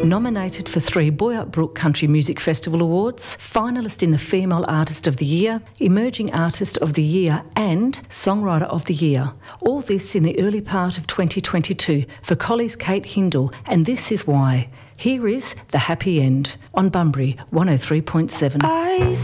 Nominated for 3 Boyup Brook Country Music Festival Awards, finalist in the Female Artist of the Year, Emerging Artist of the Year and Songwriter of the Year. All this in the early part of 2022 for Collie's Kate Hindle, and this is why. Here is The Happy End on Bunbury 103.7.